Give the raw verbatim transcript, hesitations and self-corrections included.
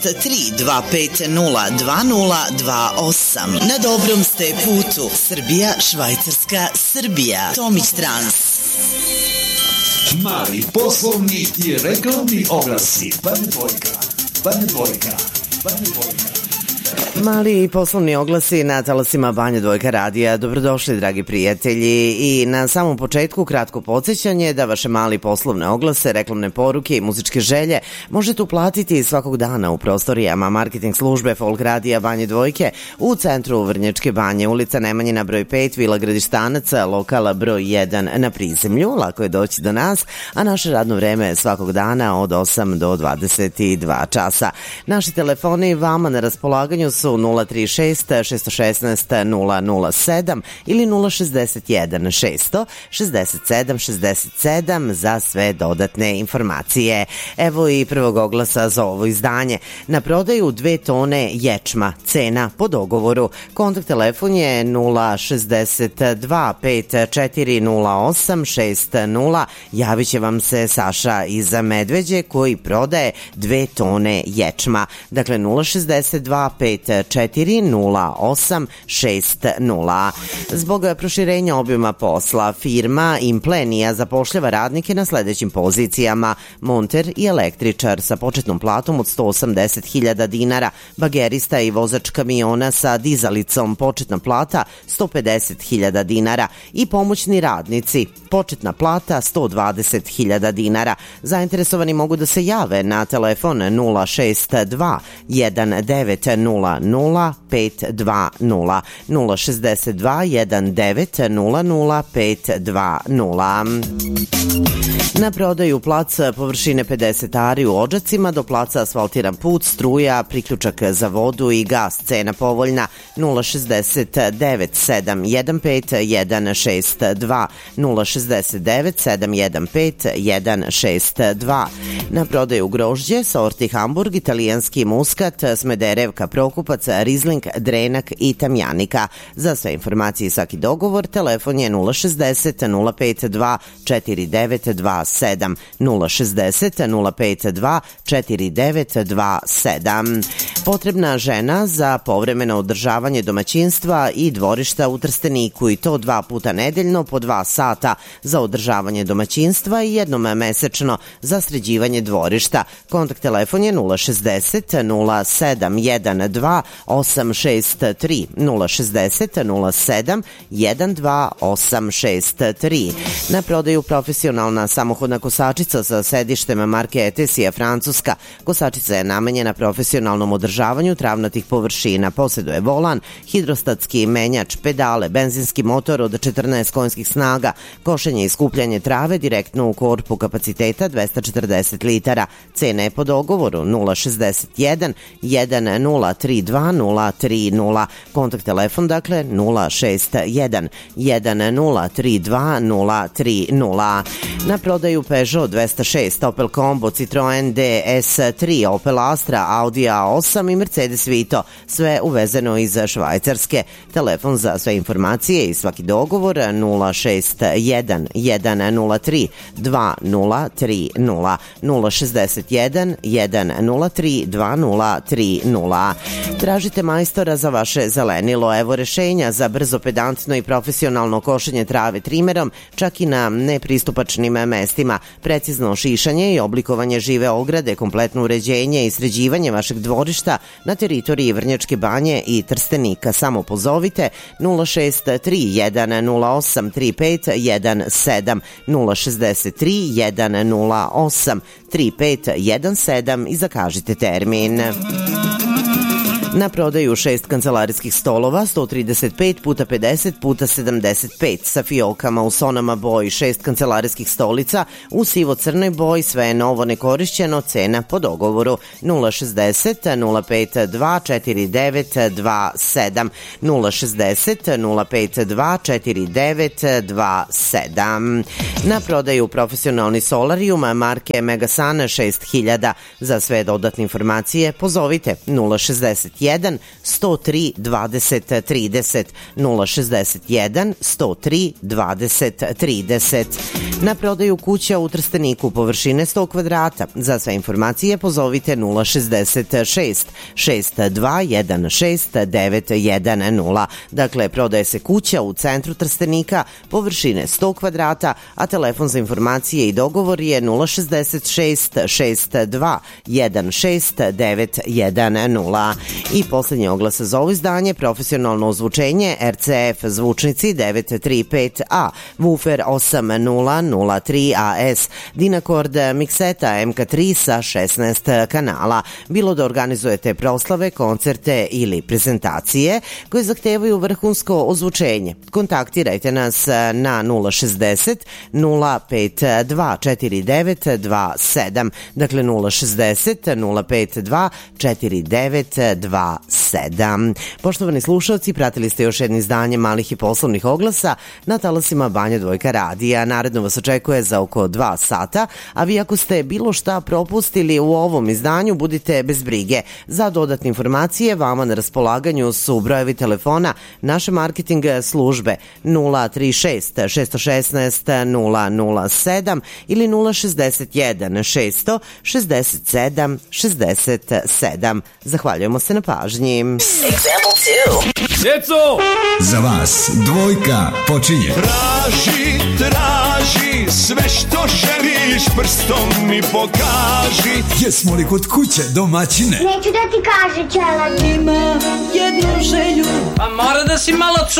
tri dva pet nula dva nula dva osam. Na dobrom ste putu. Srbija, Švajcarska, Srbija. Tomić Trans. Mali poslovni i reklamni oglasi. Banja Dvojka, Banja Dvojka, Banja Dvojka. Mali poslovni oglasi na talasima Banja Dvojka radija. Dobrodošli, dragi prijatelji. I na samom početku kratko podsjećanje da vaše mali poslovne oglase, reklamne poruke i muzičke želje možete uplatiti svakog dana u prostorijama marketing službe Folk radija Banje Dvojke u centru Vrnjačke Banje, ulica Nemanjina broj pet, Vila Gradištanaca, lokala broj jedan na Prizemlju. Lako je doći do nas, a naše radno vreme je svakog dana od osam do dvadeset dva časa. Naši telefoni vama na raspolaganju su nula tri šest šest jedan šest nula nula sedam ili nula šezdeset jedan šest šezdeset sedam šezdeset sedam za sve dodatne informacije. Evo i prvog oglasa za ovo izdanje. Na prodaju dve tone ječma, cena po dogovoru. Kontakt telefon je nula šezdeset dva pet četiri nula osam šest nula. Javit će vam se Saša iz Medveđe koji prodaje dve tone ječma. Dakle nula šezdeset dva pet četiri nula osam šest nula. Zbog proširenja obima posla, firma Implenija zapošljava radnike na sledećim pozicijama: monter i električar sa početnom platom od sto osamdeset hiljada dinara, bagerista i vozač kamiona sa dizalicom, početna plata sto pedeset hiljada dinara i pomoćni radnici, početna plata sto dvadeset hiljada dinara. Zainteresovani mogu da se jave na telefon nula šest dva jedan devet nula nula pet dva nula nula šezdeset dva jedan devet nula nula pet dva nula. Na prodaju plac površine pedeset ari u Odžacima, do placa asfaltiran put, struja, priključak za vodu i gas, cena povoljna nula šezdeset devet sedam jedan pet jedan šest dva nula šezdeset devet sedam jedan pet jedan šest dva. Na prodaju grožđe, sorti Hamburg, italijanski muskat, Smederevka, Prokupac, Rizling, Drenak i Tamjanika. Za sve informacije i svaki dogovor telefon je nula šezdeset nula pet dva četiri devet dva sedam nula šezdeset nula pet dva četiri devet dva sedam. Potrebna žena za povremeno održavanje domaćinstva i dvorišta u Trsteniku, i to dva puta nedeljno po dva sata za održavanje domaćinstva i jednom mesečno za sređivanje dvorišta. Kontakt telefon je nula šezdeset nula sedam jedan dva osam šest tri nula šezdeset nula sedam jedan dva osam šest tri. Na prodaju profesionalna samohodna kosačica sa sedištem marke Etesija, Francuska. Kosačica je namenjena profesionalnom održavanju travnatih površina. Poseduje volan, hidrostatski menjač, pedale, benzinski motor od četrnaest konjskih snaga, košenje i skupljanje trave direktno u korpu kapaciteta dvesta četrdeset litara. Cena je po dogovoru nula šezdeset jedan jedan nula tri dva nula tri nula. Kontakt telefon dakle nula šest jedan jedan nula tri dva nula tri nula. Na prodaju Peugeot dvesta šest, Opel Combo, Citroen D S tri, Opel Astra, Audi A osam i Mercedes Vito, sve uvezeno iz Švajcarske. Telefon za sve informacije i svaki dogovor nula šest jedan jedan nula tri dva nula tri nula nula šezdeset jedan jedan nula tri dva nula tri nula. Tražite majstora za vaše zelenilo. Evo rešenja za brzo, pedantno i profesionalno košenje trave trimerom, čak i na nepristupačnim mestima, precizno šišanje i oblikovanje žive ograde, kompletno uređenje i sređivanje vašeg dvorišta na teritoriji Vrnjačke Banje i Trstenika. Samo pozovite nula šest tri jedan nula osam tri pet jedan sedam nula šezdeset tri jedan nula osam tri pet jedan sedam i zakažite termin. Na prodaju šest kancelarijskih stolova, sto trideset pet puta pedeset puta sedamdeset pet sa fiokama u sonama boji, šest kancelarijskih stolica u sivo-crnoj boji, sve je novo, nekorišćeno, cena po dogovoru nula šezdeset nula pet dva četiri devet dva sedam nula šezdeset nula pet dva četiri devet dva sedam. Na prodaju profesionalni solarijum marke Megasan šest hiljada. Za sve dodatne informacije pozovite nula šezdeset jedan, sto tri, dvadeset, trideset, nula šezdeset jedan, sto tri, dvadeset, trideset. Na prodaju kuća u Trsteniku površine sto kvadrata. Za sve informacije pozovite nula šezdeset šest, šest dva jedan šest, devet jedan nula. Dakle, prodaje se kuća u centru Trstenika površine sto kvadrata, a telefon za informacije i dogovor je nula šezdeset šest, šest dva jedan šest, devet jedan nula. I posljednji oglas za ovo izdanje, profesionalno ozvučenje R C F zvučnici devet tri pet A, Woofer osam nula nula tri A S, Dynacord mikseta M K tri sa šesnaest kanala. Bilo da organizujete proslave, koncerte ili prezentacije koje zahtevaju vrhunsko ozvučenje. Kontaktirajte nas na nula šezdeset, nula pet dva četiri devet dva sedam, dakle nula šezdeset, nula pet dva četiri devet dva sedam. Poštovani slušalci, pratili ste još jedno izdanje malih i poslovnih oglasa na talasima Banja Dvojka radija. Naredno vas očekuje za oko dva sata, a vi ako ste bilo šta propustili u ovom izdanju, budite bez brige. Za dodatne informacije vama na raspolaganju su brojevi telefona naše marketing službe nula tri šest, šest jedan šest, nula nula sedam ili nula šezdeset jedan, šest šezdeset sedam, šezdeset sedam. Zahvaljujemo se na pažnji. Example two. Djeco! Za vas dvojka počinje. Traži, traži, sve što želiš prstom mi pokaži. Jesmo li kod kuće domaćine? Neću da ti kaže, Čelan. Ima jednu želju, pa mora da si malo